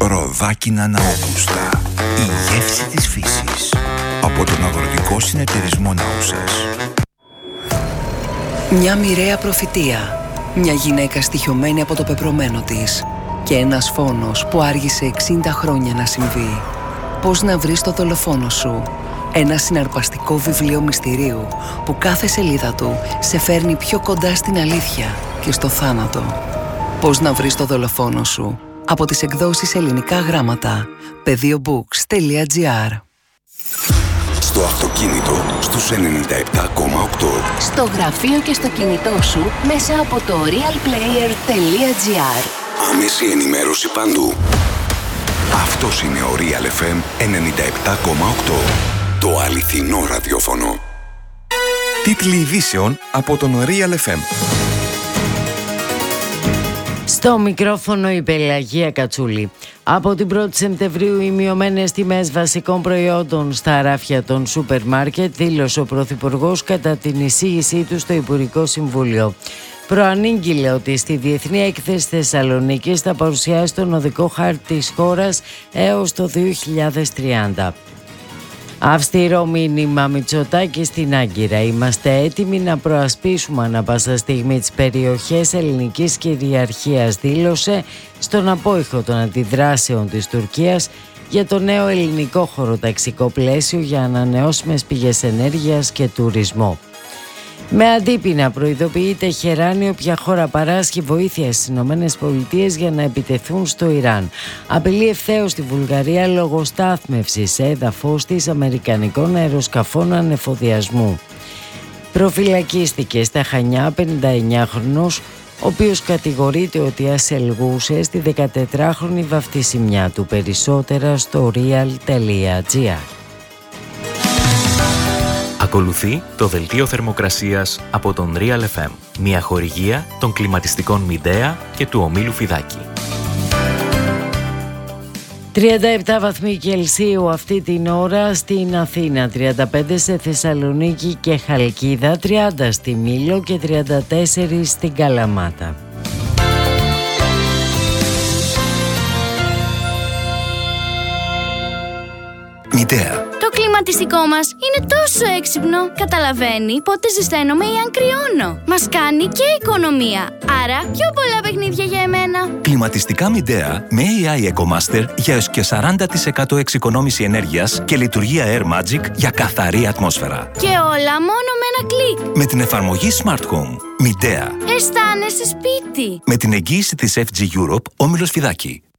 Ροδάκινα Ναόγουστα. Η γεύση της φύσης. Από τον Αγροτικό Συνεταιρισμό Ναούσας. Μια μοιραία προφητεία. Μια γυναίκα στοιχειωμένη από το πεπρωμένο της. Και ένας φόνος που άργησε 60 χρόνια να συμβεί. Πώς να βρεις το δολοφόνο σου. Ένα συναρπαστικό βιβλίο μυστηρίου που κάθε σελίδα του σε φέρνει πιο κοντά στην αλήθεια και στο θάνατο. Πώς να βρεις το δολοφόνο σου. Από τις εκδόσεις Ελληνικά Γράμματα. Pedeobooks.gr. Στο αυτοκίνητο στους 97,8. Στο γραφείο και στο κινητό σου μέσα από το realplayer.gr. Άμεση ενημέρωση παντού. Αυτός είναι ο Real FM 97,8. Το αληθινό ραδιόφωνο. Τίτλοι ειδήσεων από τον Real FM. Στο μικρόφωνο η Πελαγία Κατσούλη. Από την 1η Σεπτεμβρίου οι μειωμένες τιμές βασικών προϊόντων στα ράφια των σούπερ μάρκετ, δήλωσε ο Πρωθυπουργός κατά την εισήγησή του στο Υπουργικό Συμβούλιο. Προανήγγειλε ότι στη Διεθνή Έκθεση Θεσσαλονίκης θα παρουσιάσει τον οδικό χάρτη της χώρας έως το 2030. Αυστηρό μήνυμα Μητσοτάκη στην Άγκυρα. Είμαστε έτοιμοι να προασπίσουμε ανά πάσα στιγμή τις περιοχές ελληνικής κυριαρχίας, δήλωσε στον απόϊχο των αντιδράσεων της Τουρκίας για το νέο ελληνικό χωροταξικό πλαίσιο για ανανεώσιμες πηγές ενέργειας και τουρισμό. Με αντίπεινα προειδοποιεί η Τεχεράνη όποια χώρα παράσχει βοήθεια στις ΗΠΑ για να επιτεθούν στο Ιράν. Απειλεί ευθέως τη Βουλγαρία λόγω στάθμευσης σε έδαφος της αμερικανικών αεροσκαφών ανεφοδιασμού. Προφυλακίστηκε στα Χανιά 59χρονος, ο οποίος κατηγορείται ότι ασελγούσε στη 14χρονη βαφτισιμιά του. Περισσότερα στο real.gr. Ακολουθεί το δελτίο θερμοκρασίας από τον Real FM, μια χορηγία των κλιματιστικών Midea και του ομίλου Φιδάκη. 37 βαθμοί Κελσίου αυτή την ώρα στην Αθήνα, 35 σε Θεσσαλονίκη και Χαλκίδα, 30 στη Μήλο και 34 στην Καλαμάτα. Midea. Το κλιματιστικό μας είναι τόσο έξυπνο. Καταλαβαίνει πότε ζεσταίνομαι ή αν κρυώνω. Μας κάνει και οικονομία. Άρα πιο πολλά παιχνίδια για εμένα. Κλιματιστικά Midea με AI EcoMaster για έως και 40% εξοικονόμηση ενέργειας και λειτουργία Air Magic για καθαρή ατμόσφαιρα. Και όλα μόνο με ένα κλικ. Με την εφαρμογή Smart Home. Midea. Αισθάνεσαι σπίτι. Με την εγγύηση της FG Europe, όμιλος Φιδάκη.